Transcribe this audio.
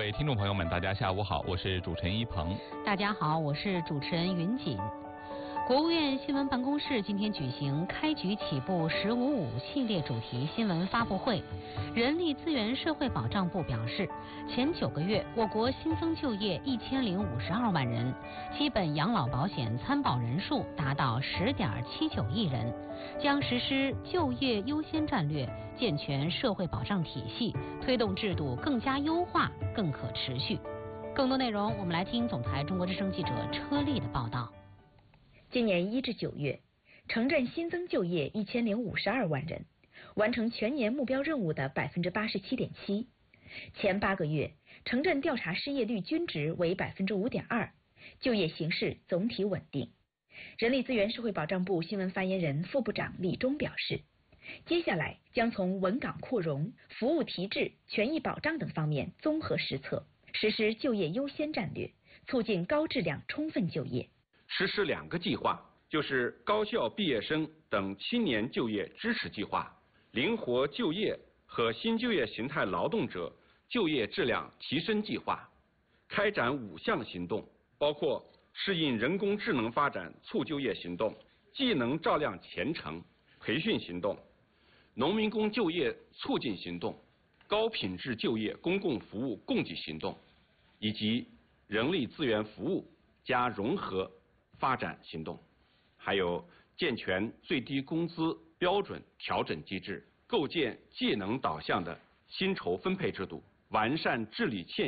位听众朋友们，大家下午好，我是主持人一鹏。 大家好，我是主持人云锦。国务院新闻办公室今天举行开局起步“1055”系列主题新闻发布会。人力资源社会保障部表示，前9个月我国新增就业1052万人，基本养老保险参保人数达到10.79亿人，将实施就业优先战略，健全社会保障体系，推动制度更加优化、更可持续。更多内容，我们来听总台中国之声记者车丽的报道。 今年1至9月，城镇新增就业1052万人，完成全年目标任务的87.7%。前8个月，城镇调查失业率均值为5.2%，就业形势总体稳定。人力资源社会保障部新闻发言人、副部长李忠表示，接下来将从稳岗扩容、服务提质、权益保障等方面综合施策，实施就业优先战略，促进高质量充分就业。 实施2个计划，就是高校毕业生等青年就业支持计划、灵活就业和新就业形态劳动者就业质量提升计划，开展5项行动，包括适应人工智能发展促就业行动、技能照亮前程培训行动、农民工就业促进行动、高品质就业公共服务供给行动，以及人力资源服务加融合发展行动，还有健全最低工资标准调整机制，构建技能导向的薪酬分配制度，完善治理欠